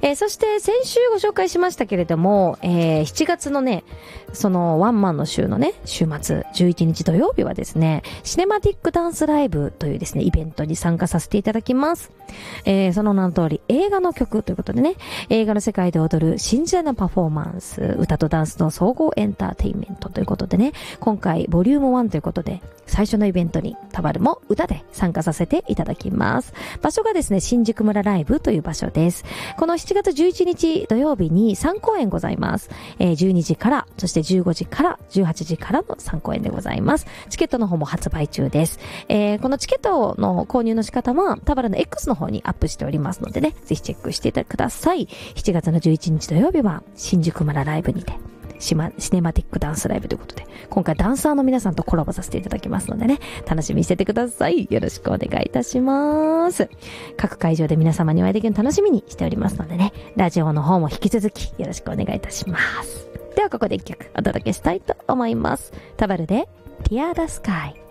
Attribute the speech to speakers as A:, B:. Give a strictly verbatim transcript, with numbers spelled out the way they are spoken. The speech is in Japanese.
A: えー、そして先週ご紹介しましたけれども、えー、しちがつのね、そのワンマンの週のね、週末、じゅういちにち土曜日はですね、シネマティックダンスライブというですね、イベントに参加させていただきます。えー、その名の通り、映画の曲ということでね、映画の世界で踊る信じられないパフォーマンス、歌とダンスの総合エンターテインメントということでね、今回、ボリュームワンということで、最初のイベントに、タバルも歌で参加させていただきます。場所がですね、新宿村ライブという場所です。このしちがつじゅういちにち土曜日にさんこうえんございます。えー、じゅうにじから、そしてじゅうごじからじゅうはちじからのさんこうえんでございます。チケットの方も発売中です。えー、このチケットの購入の仕方は、タバルの X の方にアップしておりますのでね、ぜひチェックしてください。しちがつのじゅういちにち土曜日は、新宿村ライブにて、シマ、シネマティックダンスライブということで、今回ダンサーの皆さんとコラボさせていただきますのでね、楽しみにしててください。よろしくお願いいたします。各会場で皆様にお会いできるの楽しみにしておりますのでね、ラジオの方も引き続きよろしくお願いいたします。ではここで一曲お届けしたいと思います。タバルで Tear the Sky。